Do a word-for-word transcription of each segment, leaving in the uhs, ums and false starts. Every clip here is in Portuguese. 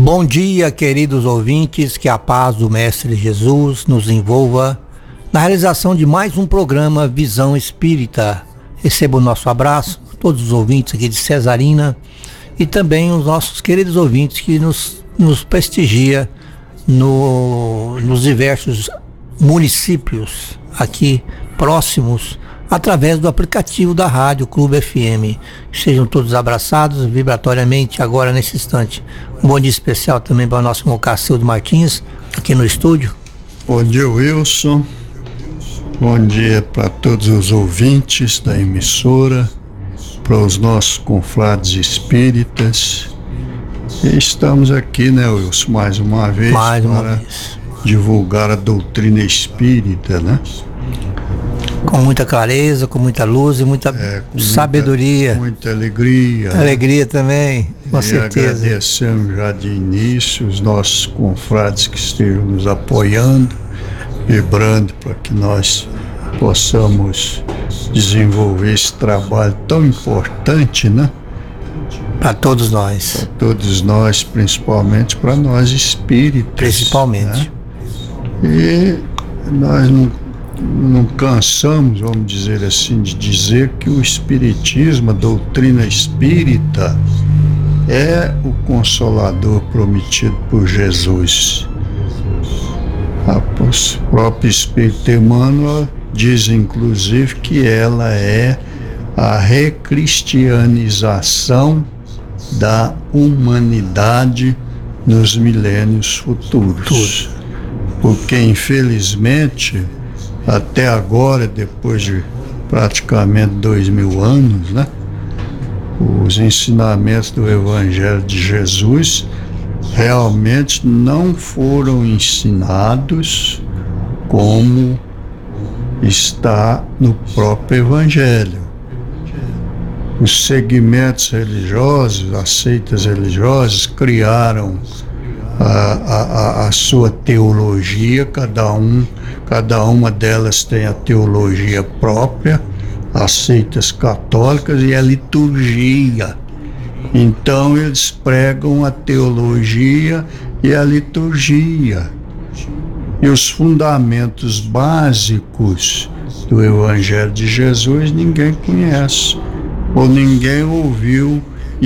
Bom dia, queridos ouvintes, que a paz do Mestre Jesus nos envolva na realização de mais um programa Visão Espírita. Receba o nosso abraço, todos os ouvintes aqui de Cesarina e também os nossos queridos ouvintes que nos, nos prestigia no, nos diversos municípios aqui próximos através do aplicativo da Rádio Clube F M. Sejam todos abraçados vibratoriamente agora nesse instante. Um bom dia especial também para o nosso irmão Cacildo Martins, aqui no estúdio. Bom dia, Wilson. Bom dia para todos os ouvintes da emissora, para os nossos confrades espíritas. E estamos aqui, né, Wilson, mais uma vez mais uma para vez. divulgar a doutrina espírita, né? Com muita clareza, com muita luz e muita é, sabedoria. Muita, muita alegria. Alegria também, com e certeza. Agradecemos já de início os nossos confrades que estejam nos apoiando, vibrando para que nós possamos desenvolver esse trabalho tão importante, né? Para todos nós. Para todos nós, principalmente para nós espíritas. Principalmente. Né? E nós não Não cansamos, vamos dizer assim, de dizer que o Espiritismo, a doutrina espírita, é o consolador prometido por Jesus. A própria Espírito Emmanuel diz, inclusive, que ela é a recristianização da humanidade nos milênios futuros. Porque, infelizmente, até agora, depois de praticamente dois mil anos, né, os ensinamentos do Evangelho de Jesus realmente não foram ensinados como está no próprio Evangelho. Os segmentos religiosos, as seitas religiosas, criaram A, a, a sua teologia, cada um, cada uma delas tem a teologia própria, as seitas católicas e a liturgia. Então eles pregam a teologia e a liturgia. E os fundamentos básicos do Evangelho de Jesus ninguém conhece, ou ninguém ouviu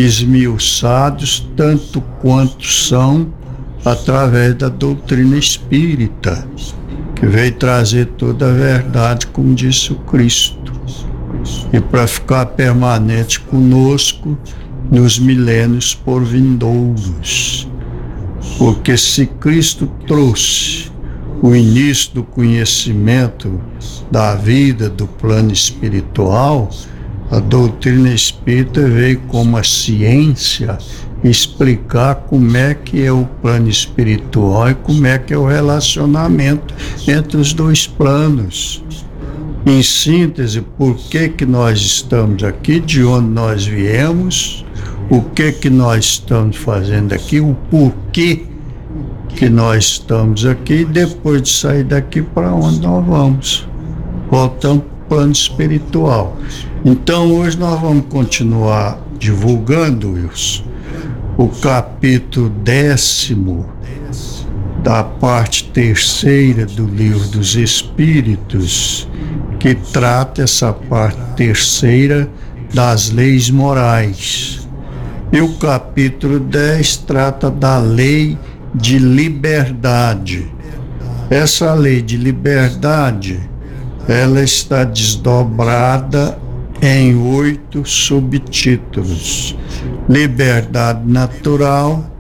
esmiuçados tanto quanto são através da doutrina espírita, que veio trazer toda a verdade, como disse o Cristo, e para ficar permanente conosco nos milênios por vindouros. Porque se Cristo trouxe o início do conhecimento da vida, do plano espiritual, a doutrina espírita veio como a ciência explicar como é que é o plano espiritual e como é que é o relacionamento entre os dois planos. Em síntese, por que que nós estamos aqui, de onde nós viemos, o que que nós estamos fazendo aqui, o porquê que nós estamos aqui, e depois de sair daqui, para onde nós vamos. Voltamos para o plano espiritual. Então, hoje nós vamos continuar divulgando isso. O capítulo décimo da parte terceira do Livro dos Espíritos, que trata essa parte terceira das leis morais. E o capítulo dez trata da lei de liberdade. Essa lei de liberdade, ela está desdobrada em oito subtítulos: liberdade natural,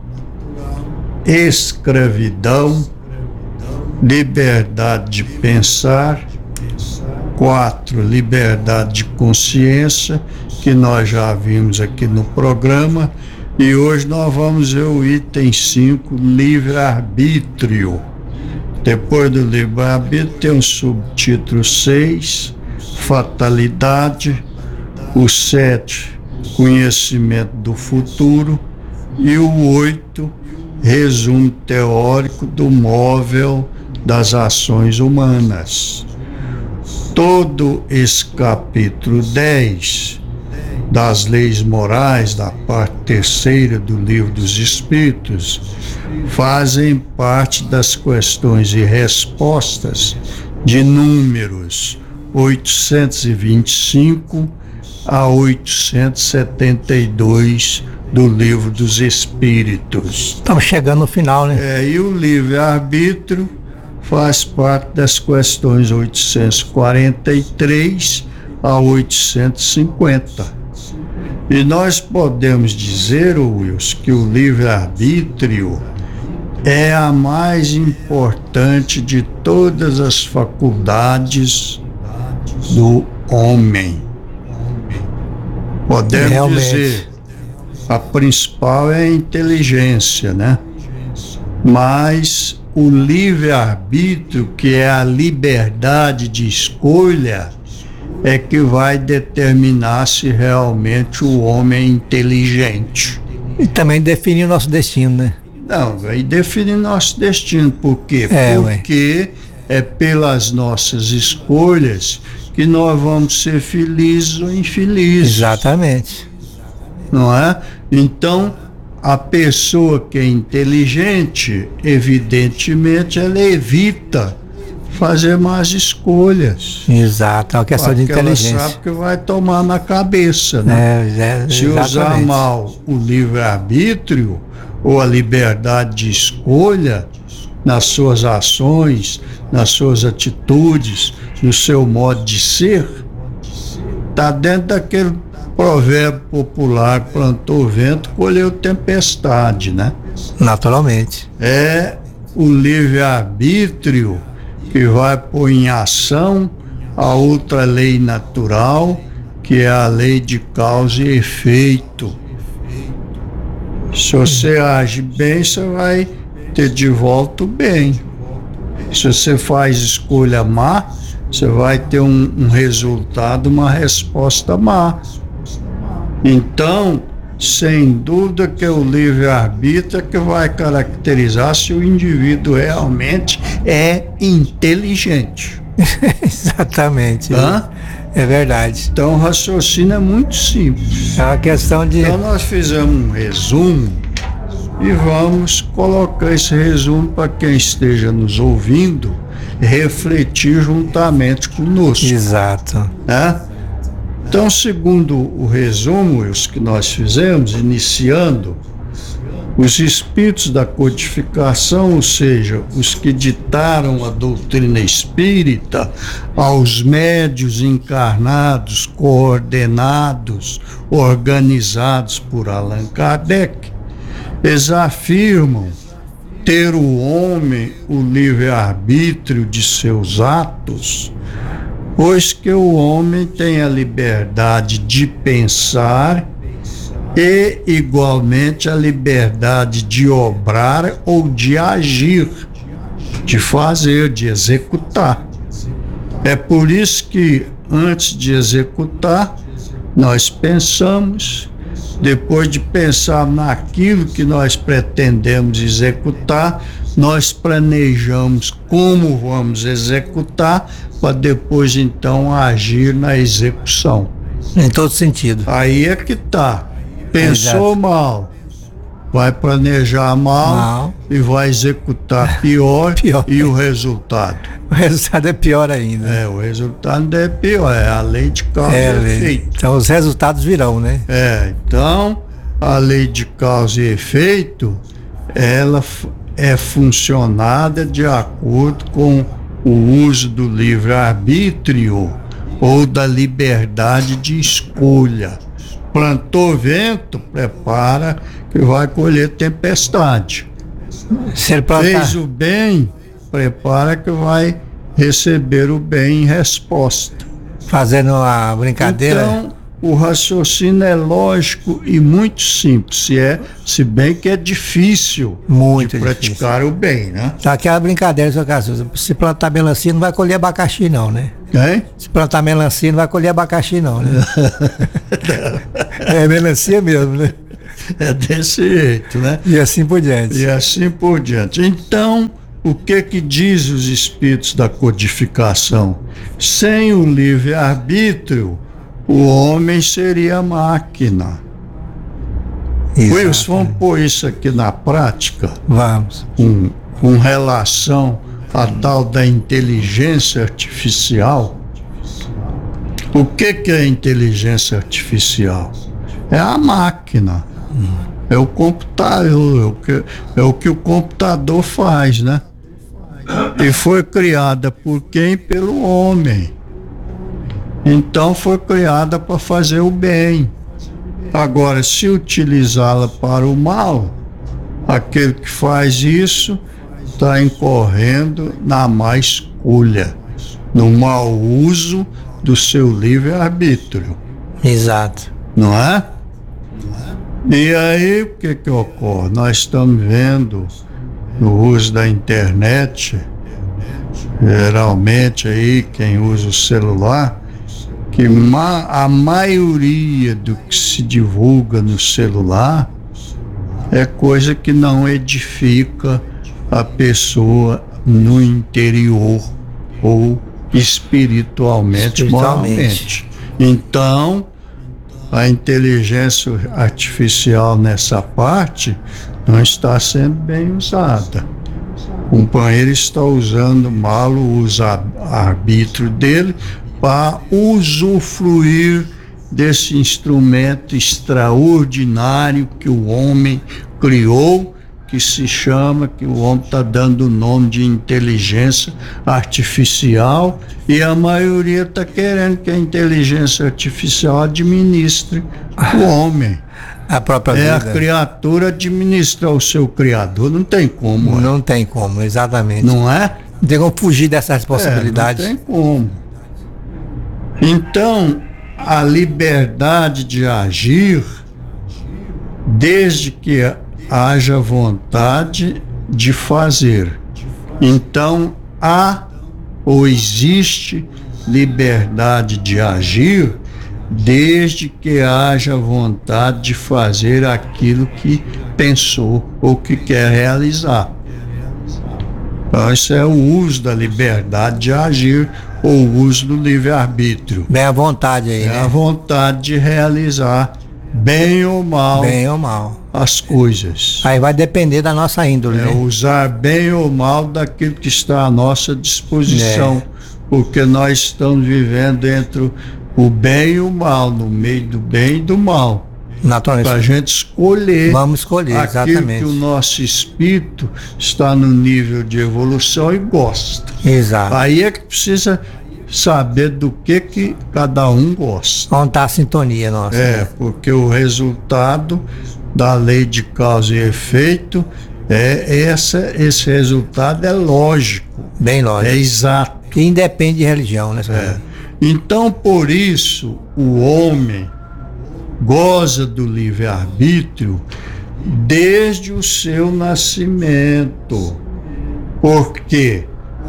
escravidão, liberdade de pensar, quatro, liberdade de consciência, que nós já vimos aqui no programa, e hoje nós vamos ver o item cinco, livre-arbítrio. Depois do livre-arbítrio tem o subtítulo seis, fatalidade, o sete, conhecimento do futuro, e o oito, resumo teórico do móvel das ações humanas. Todo esse capítulo dez das leis morais, da parte terceira do Livro dos Espíritos, fazem parte das questões e respostas de números oitocentos e vinte e cinco a oitocentos e setenta e dois do Livro dos Espíritos. Estamos chegando no final, né? É, e o livre-arbítrio faz parte das questões oitocentos e quarenta e três a oitocentos e cinquenta. E nós podemos dizer, Wilson, que o livre-arbítrio é a mais importante de todas as faculdades do homem. Podemos Realmente. dizer, a principal é a inteligência, né? Mas o livre-arbítrio, que é a liberdade de escolha, é que vai determinar se realmente o homem é inteligente. E também definir o nosso destino, né? Não, vai definir nosso destino. Por quê? É, Porque ué. é pelas nossas escolhas que nós vamos ser felizes ou infelizes. Exatamente. Não é? Então, a pessoa que é inteligente, evidentemente, ela evita fazer más escolhas. Exato, é uma questão de inteligência. Ela sabe que vai tomar na cabeça, né? É, é, Se usar mal o livre-arbítrio ou a liberdade de escolha nas suas ações, nas suas atitudes, no seu modo de ser, está dentro daquele provérbio popular: plantou vento, colheu tempestade, né? Naturalmente. É o livre-arbítrio que vai pôr em ação a outra lei natural, que é a lei de causa e efeito. Se você age bem, você vai ter de volta o bem. Se você faz escolha má, você vai ter um, um resultado, uma resposta má. Então, sem dúvida que o livre-arbítrio é que vai caracterizar se o indivíduo realmente é inteligente. Exatamente. Hã? É verdade. Então, o raciocínio é muito simples. É uma questão de... Então, nós fizemos um resumo e vamos colocar esse resumo para quem esteja nos ouvindo refletir juntamente conosco. Exato. Né? Então, segundo o resumo que nós fizemos, iniciando, os espíritos da codificação, ou seja, os que ditaram a doutrina espírita aos médios encarnados, coordenados, organizados por Allan Kardec, eles afirmam ter o homem o livre-arbítrio de seus atos, pois que o homem tem a liberdade de pensar e, igualmente, a liberdade de obrar ou de agir, de fazer, de executar. É por isso que, antes de executar, nós pensamos, depois de pensar naquilo que nós pretendemos executar, nós planejamos como vamos executar, para depois então agir na execução. Em todo sentido. Aí é que tá. Pensou Exato. mal, vai planejar mal, Mal. e vai executar pior, Pior. E o resultado? O resultado é pior ainda. É, o resultado é pior, é a lei de causa É, e efeito. então os resultados virão, né? É, então a lei de causa e efeito, ela f- é funcionada de acordo com o uso do livre-arbítrio ou da liberdade de escolha. Plantou vento, prepara que vai colher tempestade. Se ele plantar... Fez o bem, prepara que vai receber o bem em resposta. Fazendo a brincadeira... Então, o raciocínio é lógico e muito simples, se, é, se bem que é difícil Muito de praticar difícil. o bem, né? Tá aquela brincadeira, seu caso. Se plantar melancia, não vai colher abacaxi, não, né? Hein? Se plantar melancia, não vai colher abacaxi, não, né? É melancia mesmo, né? É desse jeito, né? E assim por diante. E assim por diante. Então, o que que diz os espíritos da codificação? Sem o livre-arbítrio, o homem seria máquina. Wilson, vamos pôr isso aqui na prática? Vamos. Com, com relação à tal da inteligência artificial. O que, que é inteligência artificial? É a máquina. Hum. É o computador, é o, que, é o que o computador faz, né? E foi criada por quem? Pelo homem. Então foi criada para fazer o bem. Agora, se utilizá-la para o mal, aquele que faz isso está incorrendo na má escolha, no mau uso do seu livre-arbítrio. Exato. Não é? E aí, o que que ocorre? Nós estamos vendo no uso da internet, geralmente aí quem usa o celular, que ma- a maioria do que se divulga no celular é coisa que não edifica a pessoa no interior ou espiritualmente, Espiritualmente. moralmente. Então, a inteligência artificial nessa parte não está sendo bem usada. O companheiro está usando mal o usa-arbítrio dele para usufruir desse instrumento extraordinário que o homem criou, que se chama, que o homem está dando o nome de inteligência artificial, e a maioria está querendo que a inteligência artificial administre o homem. A própria É vida. a criatura administrar o seu criador, não tem como. Não tem como, exatamente. Não é? Não tem como fugir dessa responsabilidade. É, não tem como. Então, a liberdade de agir, desde que haja vontade de fazer. Então, há ou existe liberdade de agir desde que haja vontade de fazer aquilo que pensou ou que quer realizar. Então, esse é o uso da liberdade de agir ou o uso do livre-arbítrio. Bem à vontade aí, É né? a vontade de realizar, bem ou mal, Bem ou mal. as coisas. Aí vai depender da nossa índole, É né? usar bem ou mal daquilo que está à nossa disposição, porque nós estamos vivendo entre o bem e o mal, no meio do bem e do mal. Naturalmente. Para a gente escolher Vamos escolher, aquilo exatamente. que o nosso espírito está no nível de evolução e gosta. Exato. Aí é que precisa saber do que, que cada um gosta. Onde está a sintonia nossa? É, né? porque o resultado da lei de causa e efeito é essa, esse resultado é lógico, Bem é lógico. exato. E independe de religião, né? É. Então, por isso, o homem goza do livre-arbítrio desde o seu nascimento. Porque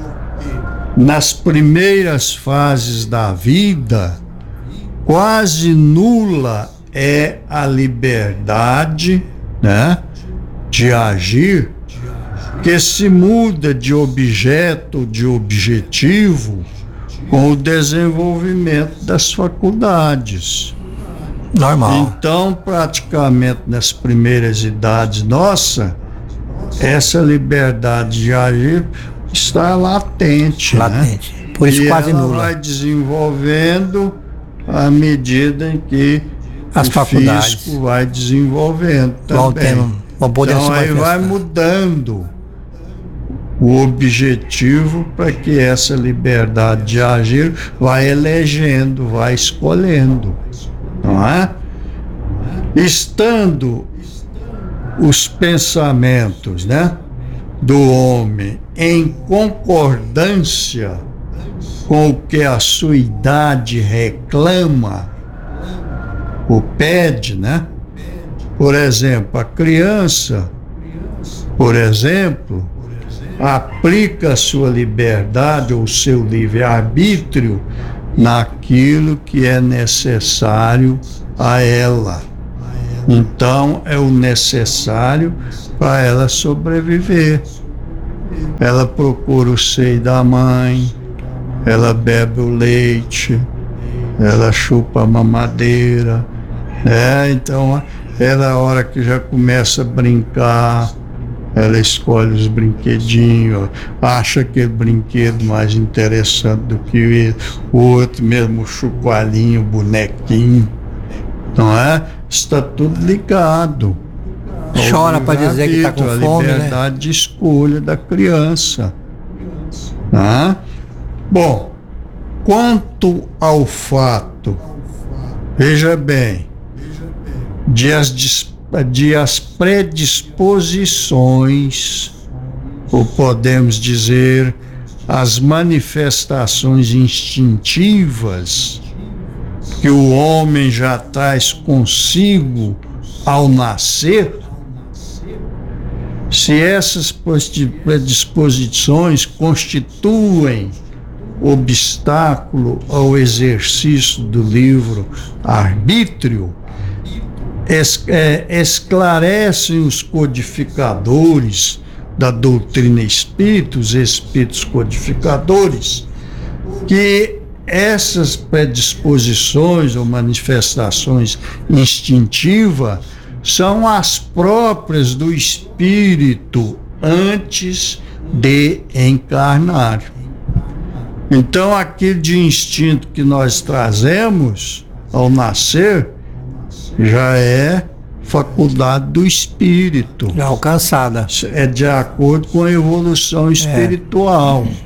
nas primeiras fases da vida, quase nula é a liberdade, né, de agir, que se muda de objeto, de objetivo, com o desenvolvimento das faculdades. Normal. Então, praticamente nas primeiras idades nossa, essa liberdade de agir está latente, Latente. né? Por isso e quase ela nula. vai desenvolvendo à medida em que As o faculdades físico vai desenvolvendo vão também. tendo, vão poder Então se aí vai manifestar. mudando o objetivo para que essa liberdade de agir vai elegendo, vai escolhendo, não é? Estando os pensamentos, né, do homem em concordância com o que a sua idade reclama ou pede, né? Por exemplo, a criança, por exemplo, aplica a sua liberdade ou seu livre-arbítrio naquilo que é necessário a ela. Então, é o necessário para ela sobreviver. Ela procura o seio da mãe, ela bebe o leite, ela chupa a mamadeira, né? Então ela, a hora que já começa a brincar, ela escolhe os brinquedinhos, acha aquele brinquedo mais interessante do que o outro, mesmo o chucoalinho, o bonequinho, não é? Está tudo ligado. Chora para dizer que está com a fome, né? A liberdade de escolha da criança. Né? Bom, quanto ao fato, veja bem, de as, de as predisposições, ou podemos dizer, as manifestações instintivas que o homem já traz consigo ao nascer, se essas predisposições constituem obstáculo ao exercício do livre arbítrio, es, é, esclarecem os codificadores da doutrina espírita, os espíritos codificadores, que essas predisposições ou manifestações instintivas são as próprias do espírito antes de encarnar. Então, aquele de instinto que nós trazemos ao nascer já é faculdade do espírito. Já alcançada. É de acordo com a evolução espiritual. É.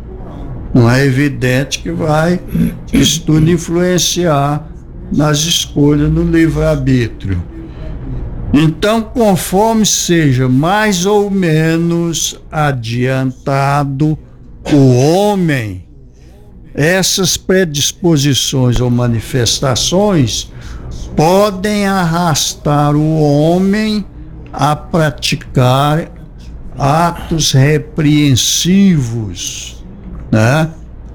Não é evidente que vai isso tudo influenciar nas escolhas no livre-arbítrio. Então, conforme seja mais ou menos adiantado o homem, essas predisposições ou manifestações podem arrastar o homem a praticar atos repreensivos, né?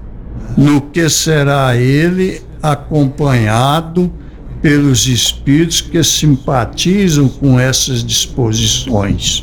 No que será ele acompanhado pelos espíritos que simpatizam com essas disposições.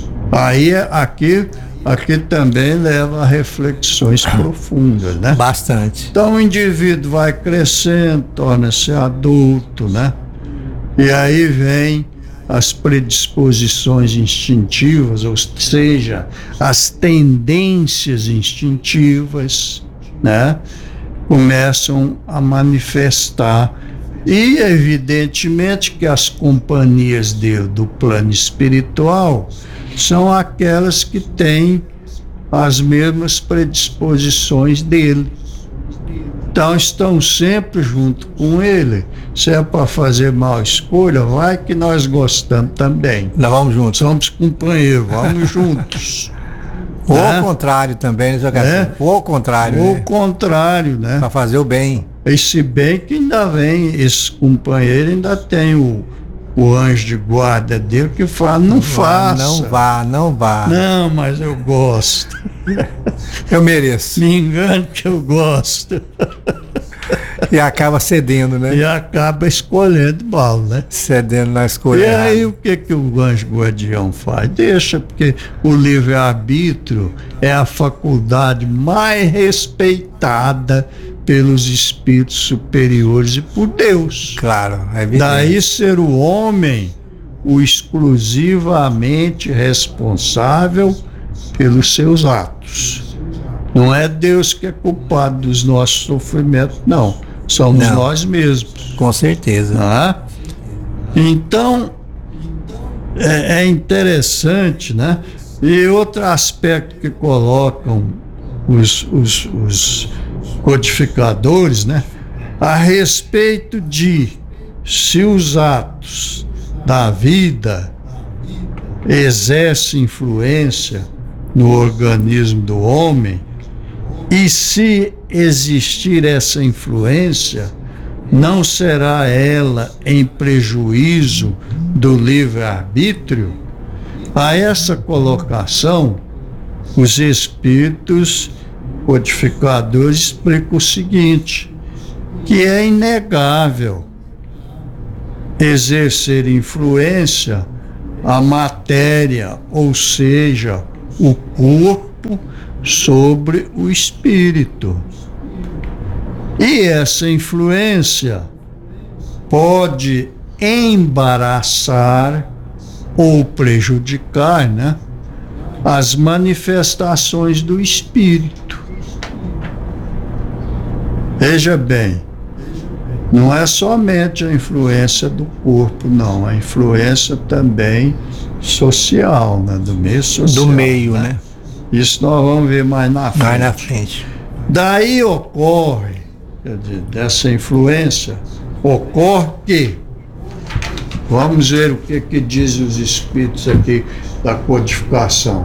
Aí aqui, aqui também leva a reflexões profundas, né? Bastante. Então o indivíduo vai crescendo, torna-se adulto, né? E aí vem as predisposições instintivas, ou seja, as tendências instintivas, né? Começam a manifestar. E evidentemente que as companhias dele do plano espiritual são aquelas que têm as mesmas predisposições dele. Então estão sempre junto com ele. Se é para fazer mal escolha, vai que nós gostamos também. Nós vamos juntos. Somos companheiros, vamos juntos. Ou né? ao contrário também, né, é? Ou ao contrário. Ou né? contrário, né? Para fazer o bem. E se bem que ainda vem, esse companheiro ainda tem o, o anjo de guarda dele que fala, não, não faça. Não vá, não vá. Não, mas eu gosto. Eu mereço. Me engano que eu gosto. E acaba cedendo, né? E acaba escolhendo mal, né? Cedendo na escolha. E aí o que, que o anjo guardião faz? Deixa, porque o livre-arbítrio é a faculdade mais respeitada pelos espíritos superiores e por Deus. Claro, é evidente. Daí ser o homem o exclusivamente responsável pelos seus atos. Não é Deus que é culpado dos nossos sofrimentos, não. Somos não, nós mesmos. Com certeza. Né? Então, é, é interessante, né? E outro aspecto que colocam os, os, os codificadores, né? A respeito de se os atos da vida exercem influência no organismo do homem, e se existir essa influência, não será ela em prejuízo do livre-arbítrio? A essa colocação, os espíritos codificadores explicam o seguinte, que é inegável exercer influência a matéria, ou seja, o corpo, sobre o espírito. E essa influência pode embaraçar ou prejudicar, né, as manifestações do espírito. Veja bem, não é somente a influência do corpo, não, a influência também social, né, do meio social. Do meio, né? né? Isso nós vamos ver mais na frente. Mais na frente. Daí ocorre, quer dizer, dessa influência, ocorre que, vamos ver o que, que dizem os espíritos aqui da codificação.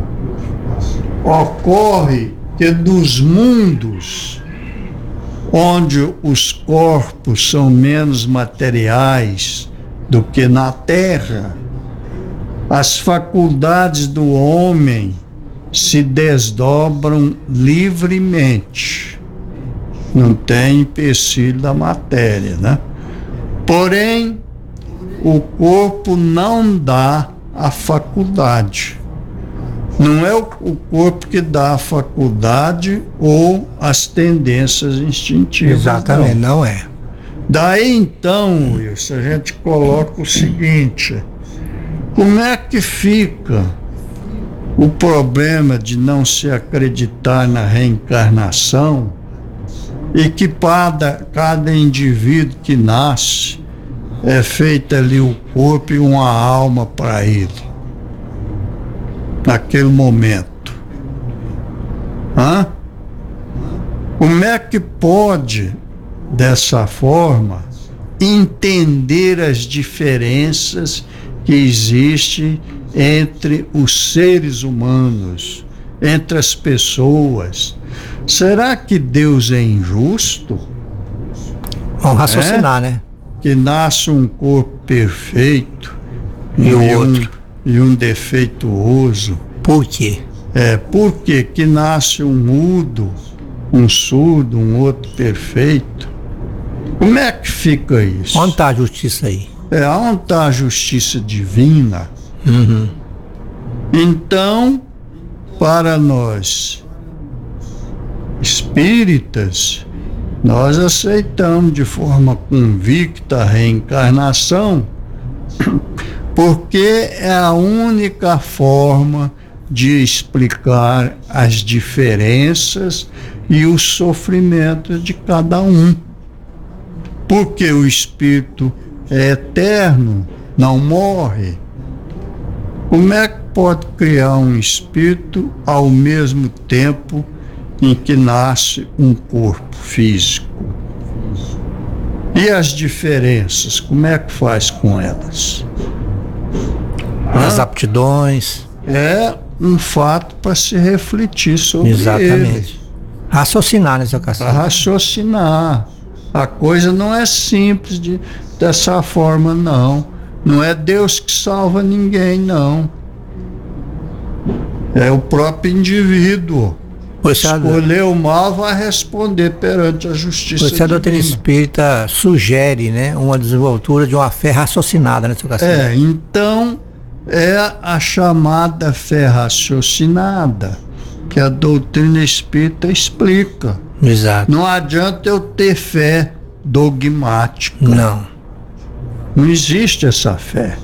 Ocorre que nos mundos onde os corpos são menos materiais do que na Terra, as faculdades do homem se desdobram livremente. Não tem empecilho da matéria, né? Porém, o corpo não dá a faculdade. Não é o, o corpo que dá a faculdade ou as tendências instintivas. Exatamente, não, não é. Daí então, Wilson, a gente coloca o seguinte: como é que fica o problema de não se acreditar na reencarnação e que cada, cada indivíduo que nasce é feito ali o corpo e uma alma para ele, naquele momento? Hã? Como é que pode, dessa forma, entender as diferenças que existem entre os seres humanos, entre as pessoas? Será que Deus é injusto? Vamos raciocinar, é? né? Que nasce um corpo perfeito e, e o outro um, e um defeituoso. Por quê? É, por quê? Que nasce um mudo, um surdo, um outro perfeito. Como é que fica isso? Onde está a justiça aí? É, onde está a justiça divina? Uhum. Então, para nós espíritas, nós aceitamos de forma convicta a reencarnação, porque é a única forma de explicar as diferenças e os sofrimentos de cada um. Porque o espírito é eterno, não morre. Como é que pode criar um espírito ao mesmo tempo em que nasce um corpo físico? E as diferenças, como é que faz com elas? As Hã? aptidões. É um fato para se refletir sobre Exatamente. ele. Raciocinar nessa ocasião. Para raciocinar. A coisa não é simples de, dessa forma, não. Não é Deus que salva ninguém, não. É o próprio indivíduo. Você escolher o mal, vai responder perante a justiça divina. A doutrina espírita sugere, né, uma desenvoltura de uma fé raciocinada nessa ocasião. É, então é a chamada fé raciocinada que a doutrina espírita explica. Exato. Não adianta eu ter fé dogmática. Não. Não existe essa fé.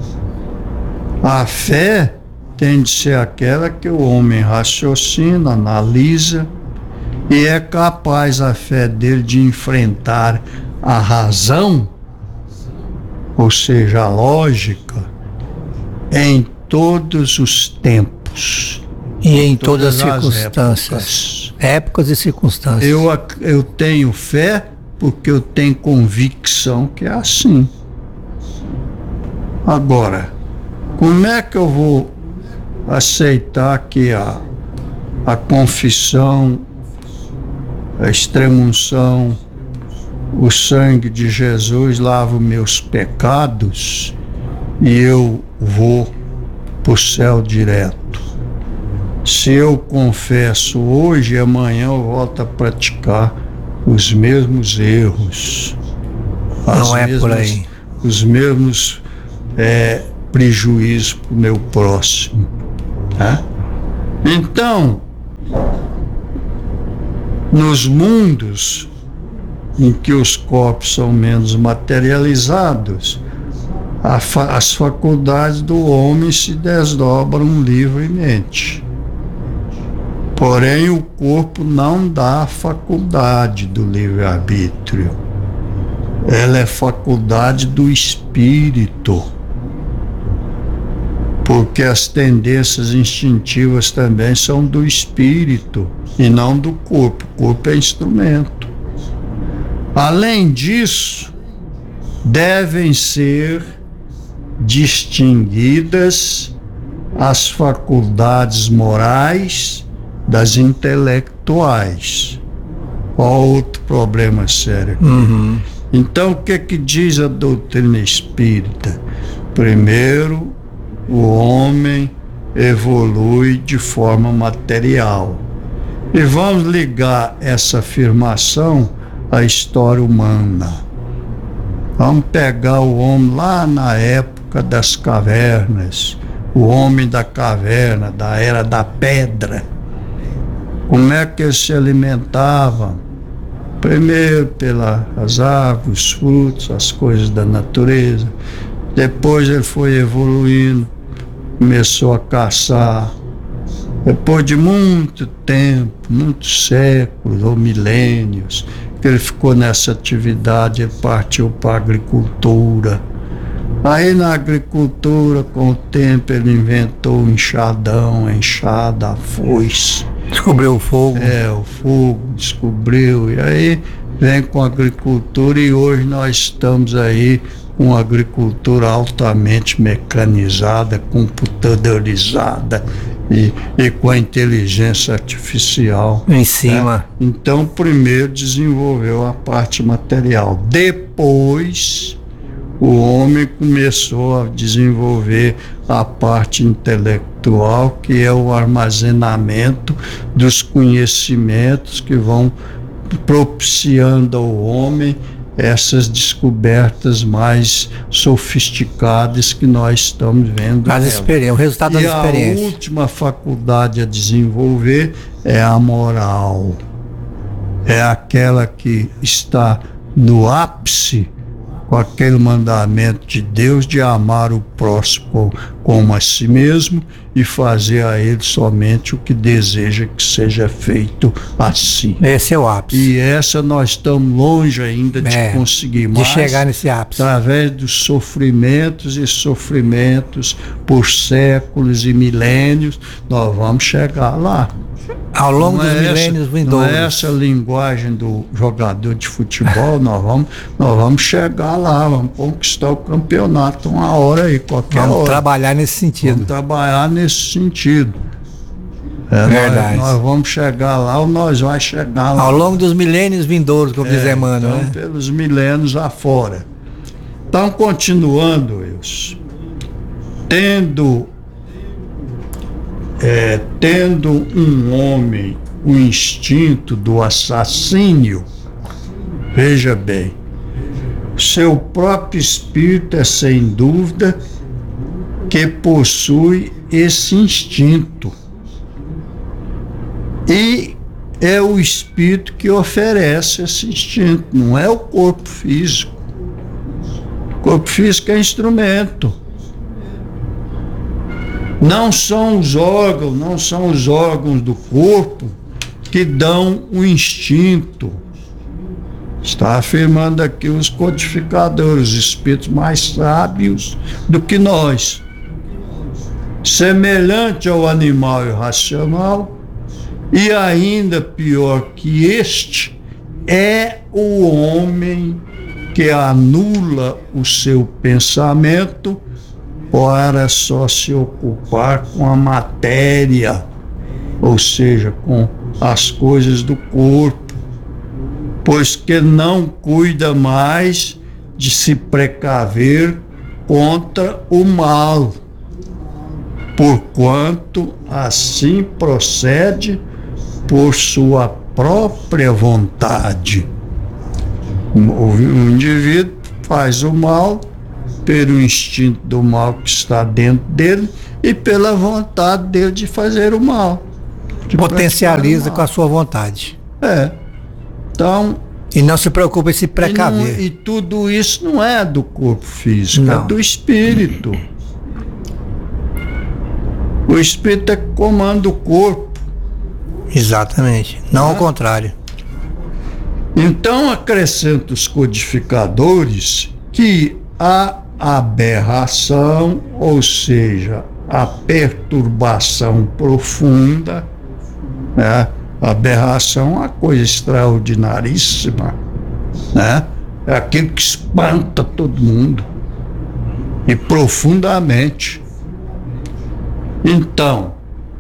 A fé tem de ser aquela que o homem raciocina, analisa e é capaz a fé dele de enfrentar a razão, ou seja, a lógica, em todos os tempos. E em todas, todas as circunstâncias. Épocas. épocas e circunstâncias. Eu, eu tenho fé porque eu tenho convicção que é assim. Agora, como é que eu vou aceitar que a, a confissão, a extrema-unção, o sangue de Jesus lava os meus pecados e eu vou para o céu direto? Se eu confesso hoje e amanhã eu volto a praticar os mesmos erros, não é mesmas, por aí. os mesmos é, prejuízos para o meu próximo. Tá? Então, nos mundos em que os corpos são menos materializados, a fa- as faculdades do homem se desdobram livremente. Porém, o corpo não dá a faculdade do livre-arbítrio. Ela é faculdade do espírito. Porque as tendências instintivas também são do espírito e não do corpo. O corpo é instrumento. Além disso, devem ser distinguidas as faculdades morais das intelectuais. Olha outro problema sério aqui. Uhum. Então, o que é que diz a doutrina espírita? Primeiro, o homem evolui de forma material. E vamos ligar essa afirmação à história humana. Vamos pegar o homem lá na época das cavernas, o homem da caverna, da era da pedra. Como é que ele se alimentava? Primeiro pelas árvores, os frutos, as coisas da natureza. Depois ele foi evoluindo, começou a caçar. Depois de muito tempo, muitos séculos ou milênios, que ele ficou nessa atividade, ele partiu para a agricultura. Aí na agricultura, com o tempo, ele inventou o enxadão, a enxada, a foice. Descobriu o fogo. É, o fogo, descobriu. E aí vem com a agricultura e hoje nós estamos aí com a agricultura altamente mecanizada, computadorizada e, e com a inteligência artificial em cima. Né? Então, primeiro desenvolveu a parte material. Depois, o homem começou a desenvolver a parte intelectual, que é o armazenamento dos conhecimentos que vão propiciando ao homem essas descobertas mais sofisticadas que nós estamos vendo. As experiências, o resultado das e experiências. A última faculdade a desenvolver é a moral. É aquela que está no ápice com aquele mandamento de Deus de amar o próximo como a si mesmo e fazer a ele somente o que deseja que seja feito assim. Esse é o ápice. E essa nós estamos longe ainda de é, conseguir, de mas chegar nesse ápice. Através dos sofrimentos e sofrimentos por séculos e milênios, nós vamos chegar lá. Ao longo não dos é milênios essa, vindouros. Não é essa linguagem do jogador de futebol, nós vamos, nós vamos chegar lá, vamos conquistar o campeonato uma hora aí, qualquer vamos hora. Vamos trabalhar nesse sentido. Vamos trabalhar nesse sentido. É, Verdade. Nós, nós vamos chegar lá ou nós vamos chegar lá. Ao longo dos milênios vindouros, como é, diz Emmanuel. Então, né? Pelos milênios afora. Então, continuando, Wilson, tendo É, tendo um homem o instinto do assassínio, veja bem, seu próprio espírito é sem dúvida que possui esse instinto. E é o espírito que oferece esse instinto, não é o corpo físico. O corpo físico é instrumento. Não são os órgãos, não são os órgãos do corpo que dão o instinto. Está afirmando aqui os codificadores, os espíritos mais sábios do que nós. Semelhante ao animal irracional, e ainda pior que este, é o homem que anula o seu pensamento para só se ocupar com a matéria, ou seja, com as coisas do corpo, pois que não cuida mais de se precaver contra o mal, porquanto assim procede por sua própria vontade. O indivíduo faz o mal pelo instinto do mal que está dentro dele e pela vontade dele de fazer o mal. Potencializa o mal com a sua vontade. É. Então, E não se preocupe em se E, precaver. não, e tudo isso não é do corpo físico, Não. é do espírito. O espírito é que comanda o corpo. Exatamente. Não Ah. ao contrário. Então acrescenta os codificadores que a aberração, ou seja, a perturbação profunda, né? A aberração é uma coisa extraordinaríssima, né? É aquilo que espanta todo mundo e profundamente. Então,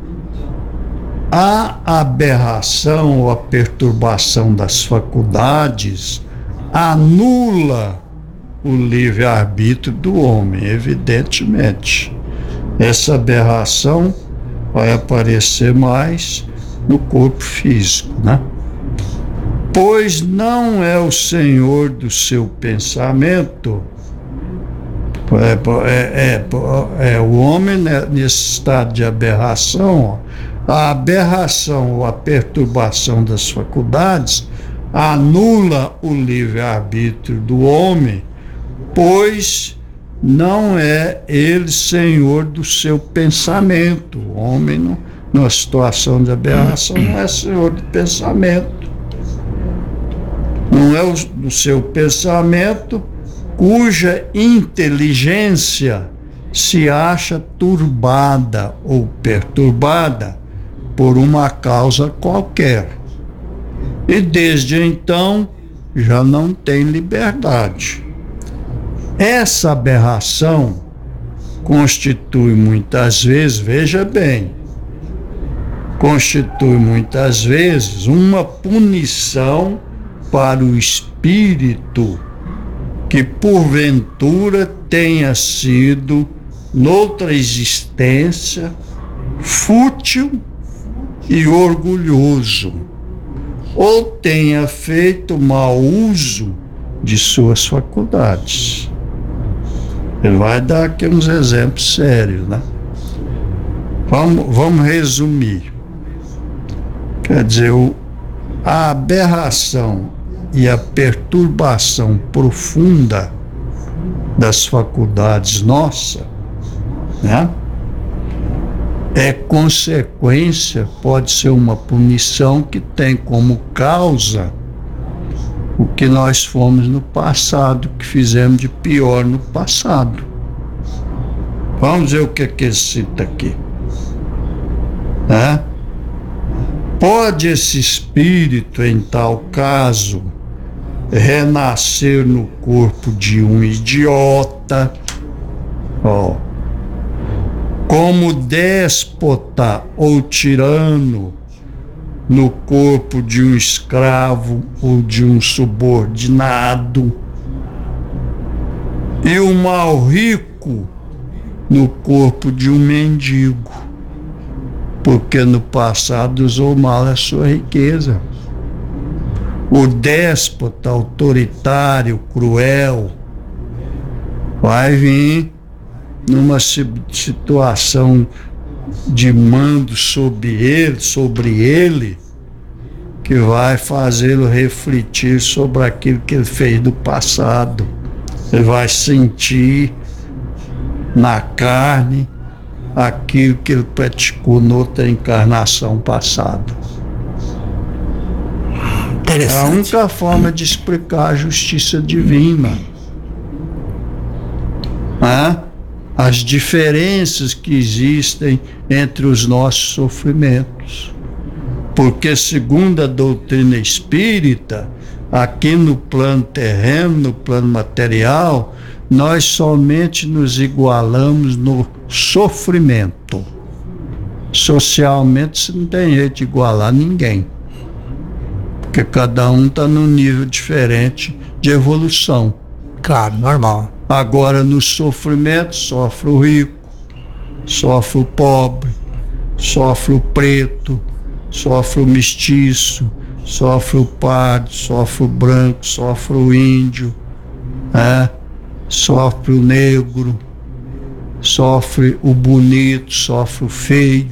a aberração ou a perturbação das faculdades anula o livre-arbítrio do homem, evidentemente. Essa aberração vai aparecer mais no corpo físico, né? Pois não é o senhor do seu pensamento. É, é, é, é o homem, né, nesse estado de aberração, ó, a aberração ou a perturbação das faculdades anula o livre-arbítrio do homem, pois não é ele senhor do seu pensamento. O homem, não, numa situação de aberração, não é senhor do pensamento. Não é o, do seu pensamento, cuja inteligência se acha turbada ou perturbada por uma causa qualquer. E desde então já não tem liberdade. Essa aberração constitui muitas vezes, veja bem, constitui muitas vezes uma punição para o espírito que porventura tenha sido, noutra existência, fútil e orgulhoso, ou tenha feito mau uso de suas faculdades. Ele vai dar aqui uns exemplos sérios, né? Vamos, vamos resumir. Quer dizer, o, a aberração e a perturbação profunda das faculdades nossas, né? É consequência, pode ser uma punição que tem como causa o que nós fomos no passado, que fizemos de pior no passado. Vamos ver o que, que ele cita aqui, né? Pode esse espírito, em tal caso, renascer no corpo de um idiota, ó, como déspota ou tirano no corpo de um escravo ou de um subordinado, e o mal rico no corpo de um mendigo, porque no passado usou mal a sua riqueza. O déspota autoritário, cruel, vai vir numa situação de mando sobre ele, sobre ele, que vai fazê-lo refletir sobre aquilo que ele fez no passado. Ele vai sentir na carne aquilo que ele praticou noutra encarnação passada. É a única forma de explicar a justiça divina. Ah, as diferenças que existem entre os nossos sofrimentos. Porque, segundo a doutrina espírita, aqui no plano terreno, no plano material, nós somente nos igualamos no sofrimento. Socialmente, você não tem jeito de igualar ninguém. Porque cada um está num nível diferente de evolução. Claro, normal. Agora, no sofrimento, sofre o rico, sofre o pobre, sofre o preto, sofre o mestiço, sofre o pardo, sofre o branco, sofre o índio, é? Sofre o negro, sofre o bonito, sofre o feio.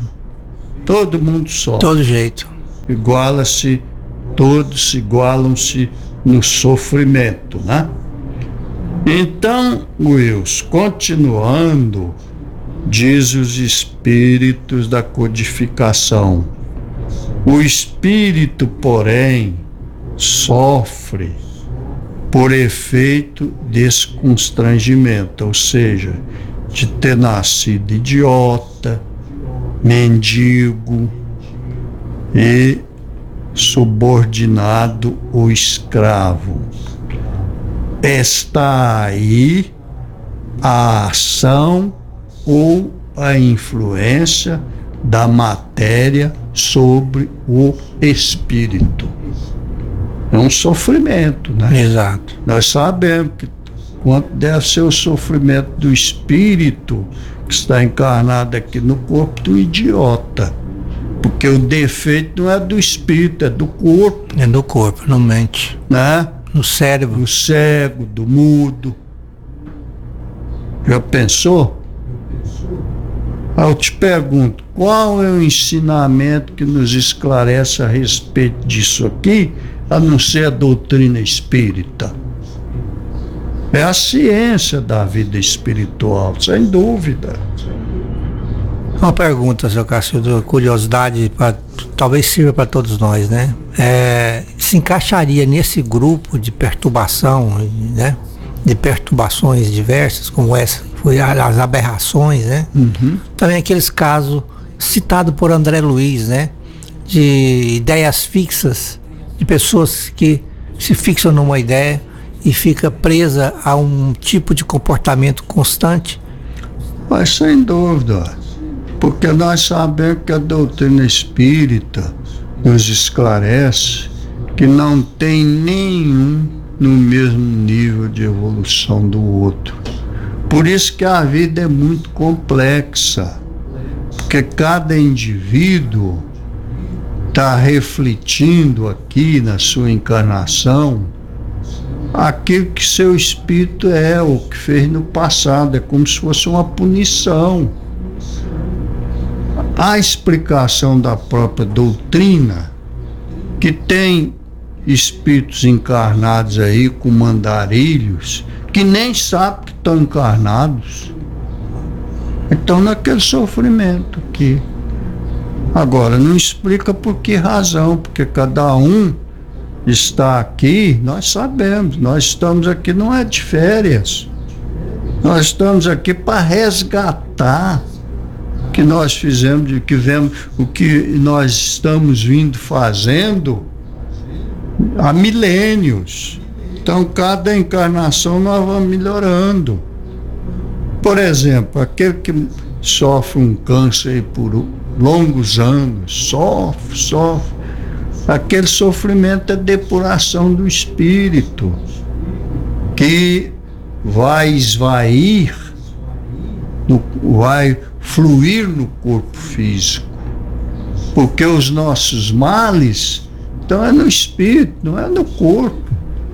Todo mundo sofre. Todo jeito. Iguala-se, todos igualam-se no sofrimento, né? Então, Wilson, continuando, diz os espíritos da codificação: o espírito, porém, sofre por efeito desse constrangimento, ou seja, de ter nascido idiota, mendigo e subordinado ou escravo. Está aí a ação ou a influência da matéria sobre o espírito. É um sofrimento, né? Exato. Nós sabemos que quanto deve ser o sofrimento do espírito que está encarnado aqui no corpo do idiota. Porque o defeito não é do espírito, é do corpo. É do corpo, não mente. Né? No cérebro. Do cego, do mudo. Já pensou? Eu te pergunto, qual é o ensinamento que nos esclarece a respeito disso aqui, a não ser a doutrina espírita? É a ciência da vida espiritual, sem dúvida. Uma pergunta, seu Cássio, curiosidade, pra, talvez sirva para todos nós, né? É, se encaixaria nesse grupo de perturbação, né? De perturbações diversas, como essa, foi as aberrações, né? Uhum. Também aqueles casos citados por André Luiz, né? De ideias fixas, de pessoas que se fixam numa ideia e fica presa a um tipo de comportamento constante. Mas sem dúvida, porque nós sabemos que a doutrina espírita nos esclarece que não tem nenhum no mesmo nível de evolução do outro. Por isso que a vida é muito complexa, porque cada indivíduo está refletindo aqui na sua encarnação aquilo que seu espírito é, o que fez no passado. É como se fosse uma punição. A explicação da própria doutrina, que tem espíritos encarnados aí com mandarilhos, que nem sabem que estão encarnados, estão naquele sofrimento aqui. Agora, não explica por que razão, porque cada um está aqui, nós sabemos, nós estamos aqui, não é de férias, nós estamos aqui para resgatar o que nós fizemos, o que, vemos, o que nós estamos vindo fazendo há milênios. Então, cada encarnação nós vamos melhorando. Por exemplo, aquele que sofre um câncer aí por longos anos, sofre, sofre. Aquele sofrimento é depuração do espírito, que vai esvair, no, vai fluir no corpo físico. Porque os nossos males então é no espírito, não é no corpo.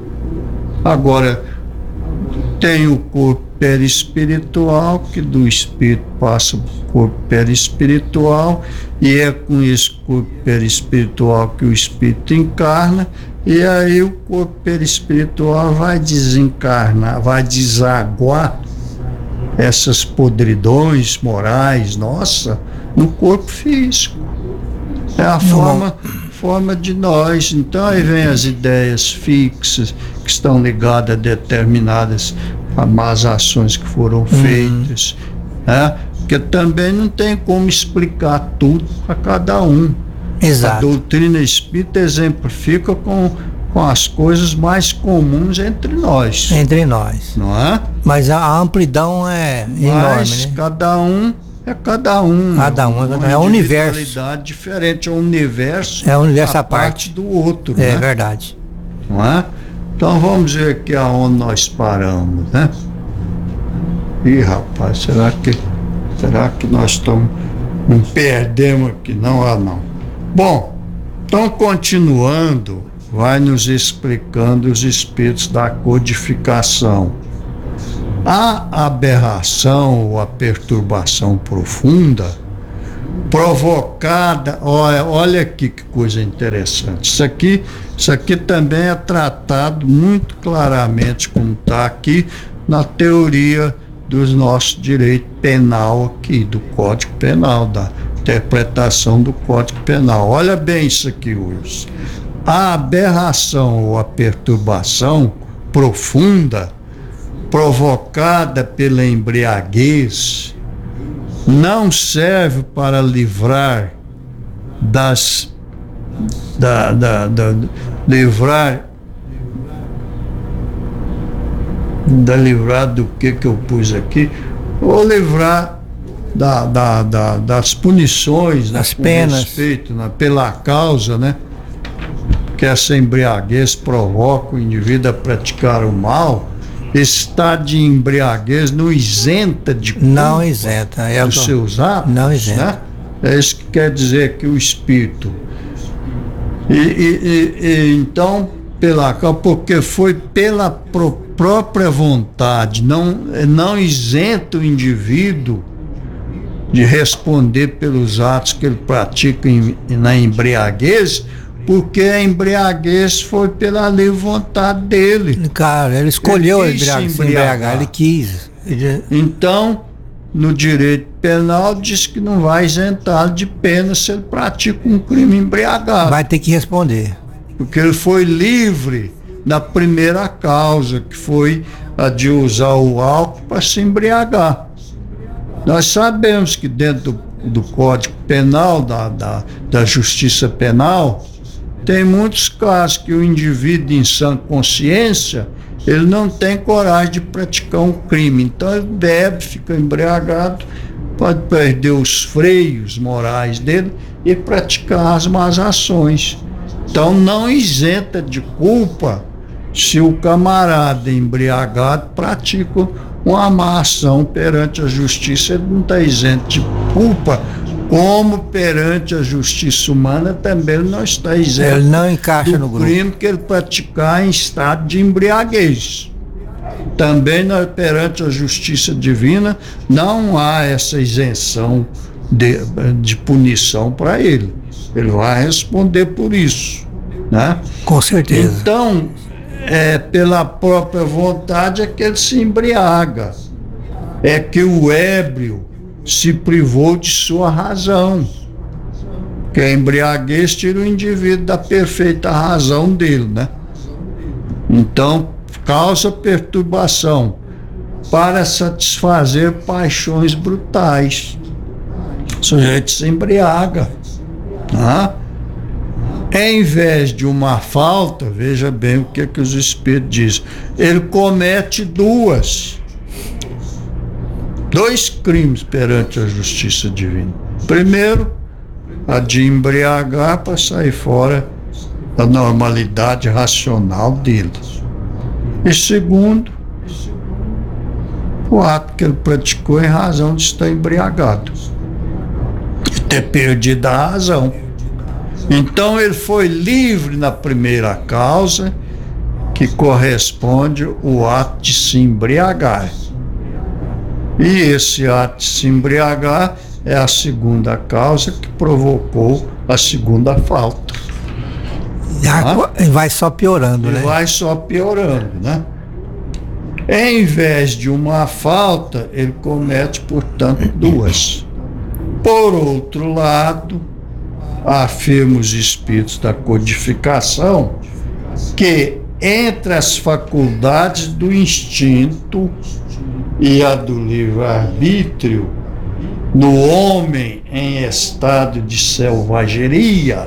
Agora, tem o corpo perispiritual, que do espírito passa para o corpo perispiritual, e é com esse corpo perispiritual que o espírito encarna, e aí o corpo perispiritual vai desencarnar, vai desaguar essas podridões morais, nossa, no corpo físico. É a forma... forma de nós. Então aí vem as ideias fixas que estão ligadas a determinadas a más ações que foram feitas, uhum. né? Porque também não tem como explicar tudo para cada um. Exato. A doutrina espírita exemplifica com, com as coisas mais comuns entre nós. Entre nós. Não é? Mas a amplidão é Mas enorme, né? cada um é cada um. Cada um, uma é um universo. diferente, é um universo. É um universo à parte do outro. É né? verdade. Não é? Então vamos ver aqui aonde nós paramos, né? Ih, rapaz, será que será que nós estamos não perdemos aqui? Não, ah não. Bom, então continuando, vai nos explicando os espíritos da codificação. A aberração ou a perturbação profunda provocada, olha, olha aqui que coisa interessante. Isso aqui, isso aqui também é tratado muito claramente, como está aqui, na teoria dos nossos direito penal aqui, do Código Penal, da interpretação do Código Penal. Olha bem isso aqui, Wilson. A aberração ou a perturbação profunda provocada pela embriaguez não serve para livrar das da, da, da livrar da livrar do que que eu pus aqui, ou livrar da, da, da, das punições, das né, penas, respeito, né, pela causa, né, que essa embriaguez provoca o indivíduo a praticar o mal. Estado de embriaguez não isenta de culpa, não isenta é dos tô... seus atos, não isenta, né? É isso que quer dizer que o espírito e, e, e, e então pela porque foi pela pro, própria vontade, não não isenta o indivíduo de responder pelos atos que ele pratica em, na embriaguez, porque a embriaguez foi pela livre vontade dele. Cara, ele escolheu ele embriagar, se embriagar, ele quis. Ele... Então, no direito penal, diz que não vai isentá-lo de pena se ele pratica um crime embriagado. Vai ter que responder. Porque ele foi livre na primeira causa, que foi a de usar o álcool para se embriagar. Nós sabemos que dentro do, do Código Penal, da, da, da Justiça Penal, tem muitos casos que o indivíduo em sã consciência, ele não tem coragem de praticar um crime. Então ele bebe, fica embriagado, pode perder os freios morais dele e praticar as más ações. Então não isenta de culpa se o camarada embriagado pratica uma má ação perante a justiça. Ele não está isento de culpa, como perante a justiça humana também ele não está isento. Ele não encaixa no grupo. crime que ele praticar em estado de embriaguez. Também perante a justiça divina não há essa isenção de, de punição para ele. Ele vai responder por isso, né? Com certeza. Então, é, pela própria vontade é que ele se embriaga. É que o ébrio se privou de sua razão. Que a embriaguez tira o indivíduo da perfeita razão dele, né? Então, causa perturbação para satisfazer paixões brutais. O sujeito se embriaga, tá? Em vez de uma falta, veja bem o que, que os espíritos dizem, ele comete duas. Dois crimes perante a justiça divina. Primeiro, a de embriagar para sair fora da normalidade racional dele. E segundo, o ato que ele praticou em razão de estar embriagado, de ter perdido a razão. Então ele foi livre na primeira causa, que corresponde ao ato de se embriagar. E esse ato de se embriagar é a segunda causa que provocou a segunda falta. E vai só piorando, e né? Vai só piorando, né? Em vez de uma falta, ele comete, portanto, duas. Por outro lado, afirma os espíritos da codificação que entre as faculdades do instinto e a do livre-arbítrio, no homem em estado de selvageria,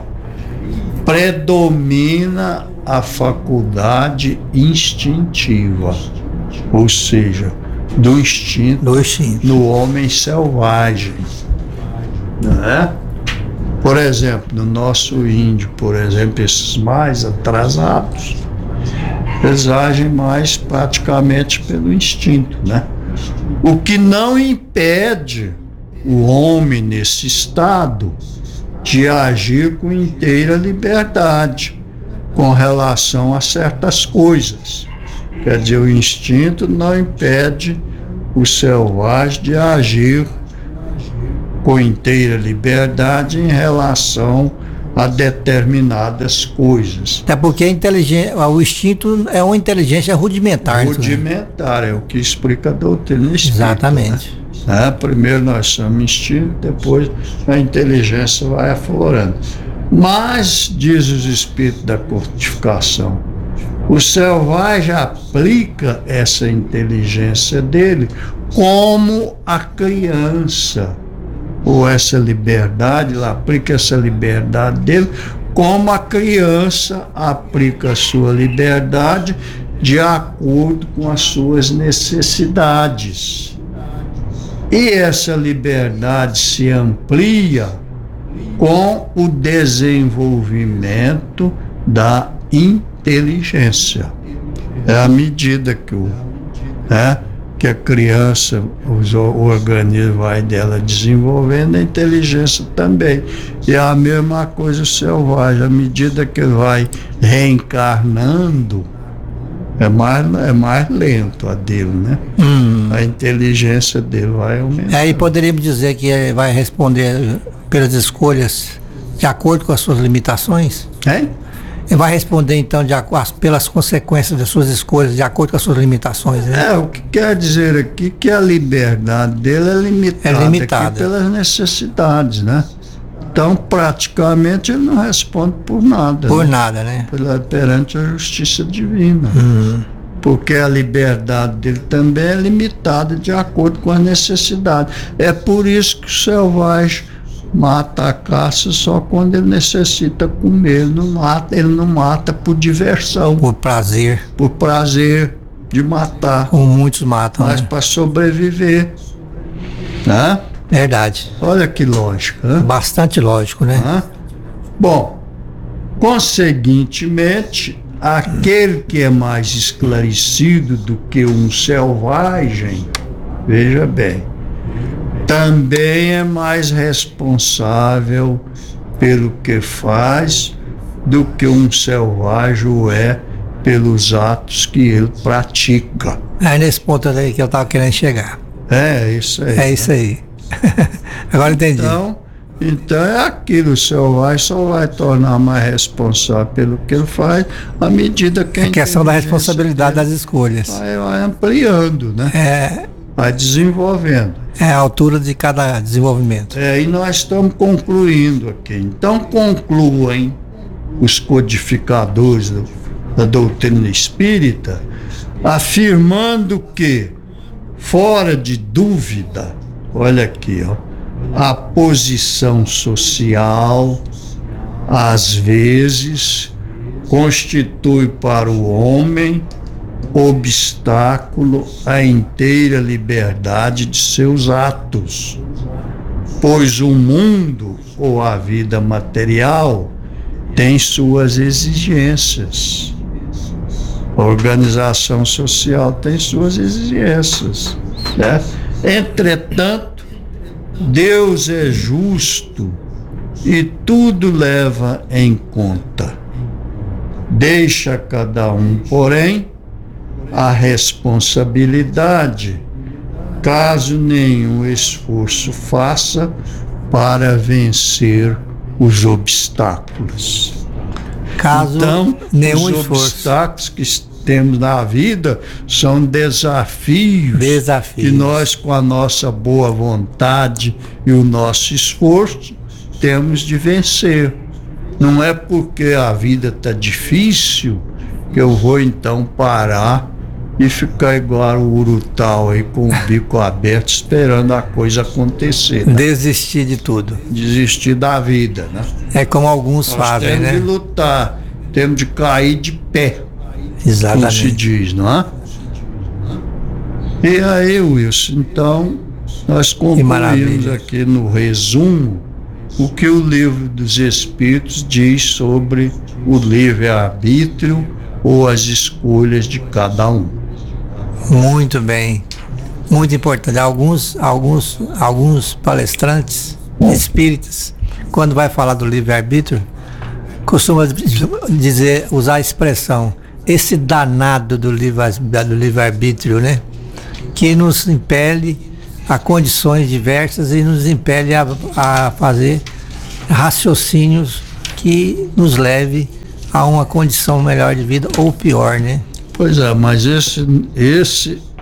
predomina a faculdade instintiva, ou seja, do instinto, do instinto. no homem selvagem, né? Por exemplo, no nosso índio, por exemplo, esses mais atrasados, eles agem mais praticamente pelo instinto, né? O que não impede o homem nesse estado de agir com inteira liberdade com relação a certas coisas. Quer dizer, o instinto não impede o selvagem de agir com inteira liberdade em relação a determinadas coisas. Até porque a inteligência, o instinto é uma inteligência rudimentar. Rudimentar, é o que explica a doutrina espírita. Exatamente. Né? Primeiro nós somos instinto, depois a inteligência vai aflorando. Mas, diz os espíritos da codificação, o selvagem aplica essa inteligência dele como a criança, ou essa liberdade, ele aplica essa liberdade dele como a criança aplica a sua liberdade de acordo com as suas necessidades. E essa liberdade se amplia com o desenvolvimento da inteligência. É à medida que, o, né, que a criança, o organismo vai dela desenvolvendo, a inteligência também. E é a mesma coisa o selvagem, à medida que ele vai reencarnando, é mais, é mais lento a dele, né? Hum. A inteligência dele vai aumentar. Aí poderíamos dizer que ele vai responder pelas escolhas de acordo com as suas limitações? É? Ele vai responder então de, pelas consequências das suas escolhas, de acordo com as suas limitações, né? É, o que quer dizer aqui que a liberdade dele é limitada, é limitada. Aqui pelas necessidades, né? Então, praticamente, ele não responde por nada. Por né? nada, né? Pela, perante a justiça divina. Uhum. Porque a liberdade dele também é limitada de acordo com as necessidades. É por isso que o selvagem mata a caça só quando ele necessita comer. Ele não mata, ele não mata por diversão. Por prazer. Por prazer de matar. Como muitos matam, mas né? para sobreviver. Né? Verdade. Olha que lógico. Né? Bastante lógico, né? Né? Bom, conseguintemente, aquele que é mais esclarecido do que um selvagem, veja bem, também é mais responsável pelo que faz do que um selvagem o é pelos atos que ele pratica. É nesse ponto aí que eu estava querendo chegar. É isso aí. É isso aí. Agora entendi. Então, então é aquilo, o selvagem só vai tornar mais responsável pelo que ele faz à medida que a, a questão da responsabilidade das escolhas. Vai, vai ampliando, né? É, vai desenvolvendo. É a altura de cada desenvolvimento. É, e nós estamos concluindo aqui. Então concluem os codificadores do, da doutrina espírita, afirmando que, fora de dúvida, olha aqui, ó, a posição social, às vezes, constitui para o homem obstáculo à inteira liberdade de seus atos, pois o mundo ou a vida material tem suas exigências. A organização social tem suas exigências, né? Entretanto, Deus é justo e tudo leva em conta. Deixa cada um, porém, a responsabilidade, caso nenhum esforço faça para vencer os obstáculos. Caso então, nenhum os esforço. obstáculos que temos na vida são desafios, desafios que nós, com a nossa boa vontade e o nosso esforço, temos de vencer. Não é porque a vida está difícil que eu vou então parar e ficar igual o urutau aí com o bico aberto esperando a coisa acontecer, né? Desistir de tudo. Desistir da vida, né? É como alguns Nós fazem, temos né? de lutar, temos de cair de pé. Exatamente. Como se diz, não é? E aí, Wilson, então, nós concluímos aqui no resumo o que o Livro dos Espíritos diz sobre o livre-arbítrio ou as escolhas de cada um. Muito bem. Muito importante. Alguns, alguns, alguns palestrantes espíritas, quando vai falar do livre-arbítrio, costumam dizer, usar a expressão, esse danado do livre, do livre-arbítrio, né? Que nos impele a condições diversas e nos impele a, a fazer raciocínios que nos leve a uma condição melhor de vida ou pior, né? Pois é, mas esse, esse